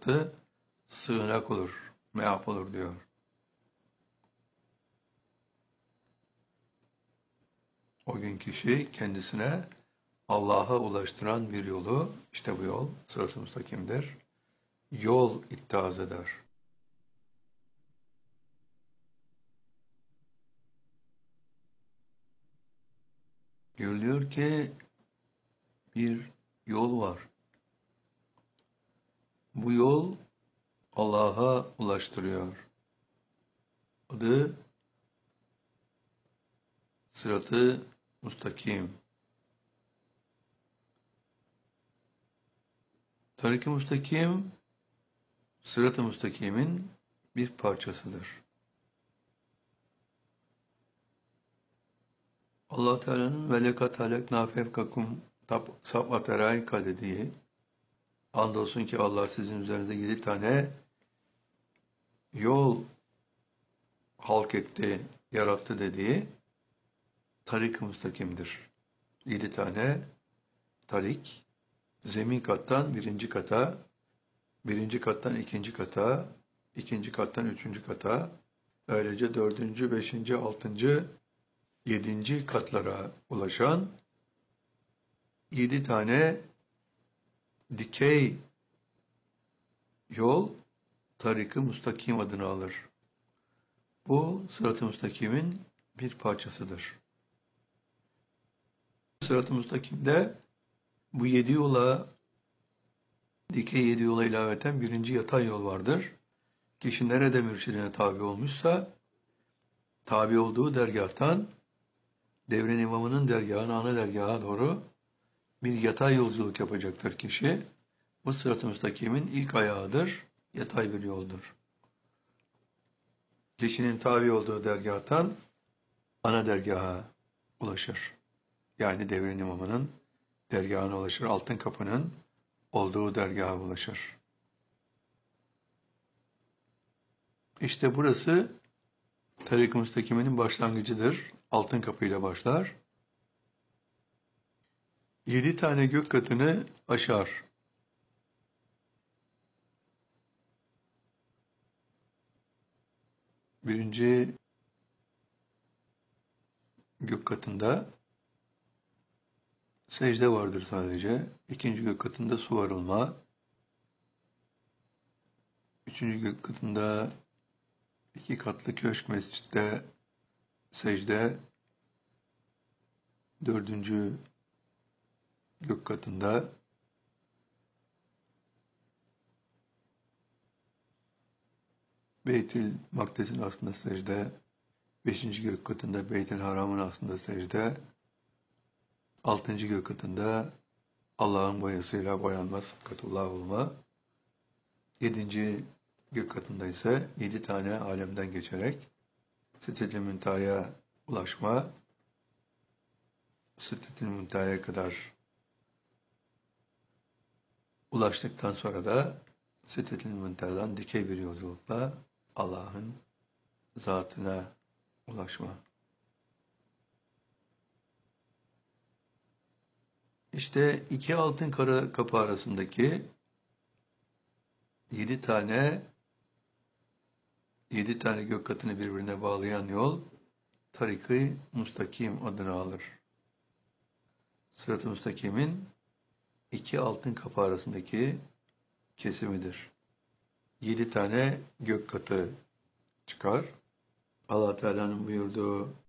sıratı sığınak olur, meaf olur diyor. O gün kişi kendisine Allah'a ulaştıran bir yolu, işte bu yol sırat-ı müstakimdir, yol ittihaz eder. Görülüyor ki bir yol var. Bu yol Allah'a ulaştırıyor. Adı sırat-ı müstakim. Tarik-i müstakim, sırat-ı müstakimin bir parçasıdır. Allah Teala'nın ve lekat halekna fevkakum sab'aterayka dediği, andolsun ki Allah sizin üzerinize 7 tane yol halk etti, yarattı dediği tarik-i müstakimdir. 7 tane tarik, zemin kattan birinci kata, birinci kattan ikinci kata, ikinci kattan üçüncü kata, öylece dördüncü, beşinci, altıncı, yedinci katlara ulaşan 7 tane dikey yol tarik-i müstakim adını alır. Bu sırat-ı müstakimin bir parçasıdır. Sırat-ı müstakimde bu 7 yola, dikey 7 yola ilaveten birinci yatay yol vardır. Kişi nerede mürşidine tabi olmuşsa, tabi olduğu dergâhtan devrin imamının dergâhına, ana dergaha doğru bir yatay yolculuk yapacaktır kişi. Bu sırat-ı müstakimin ilk ayağıdır, yatay bir yoldur. Kişinin tabi olduğu dergâhtan ana dergaha ulaşır. Yani devrin imamının dergahına ulaşır, altın kapının olduğu dergaha ulaşır. İşte burası tarik-i müstakiminin başlangıcıdır. Altın kapıyla başlar. 7 tane gök katını aşar. Birinci gök katında secde vardır sadece. İkinci gök katında su arılma. Üçüncü gök katında 2 katlı köşk mescitte secde. Dördüncü gök katında Beyt-i Makdes'in aslında secde. 5. gök katında Beyt-i Haram'ın aslında secde. 6. gök katında Allah'ın boyasıyla boyanmaz sıfkatullah olma. 7. gök katında ise 7 tane alemden geçerek Sidret-i Münteha'ya ulaşma, Sidret-i Münteha'ya kadar ulaştıktan sonra da Sidret-i Münteha'dan dikey bir yolculukla Allah'ın zatına ulaşma. İşte 2 altın kapı arasındaki 7 tane gök katını birbirine bağlayan yol tarik-i müstakim adını alır. Sırat-ı müstakimin 2 altın kapı arasındaki kesimidir. 7 tane gök katı çıkar. Allah Teala'nın buyurduğu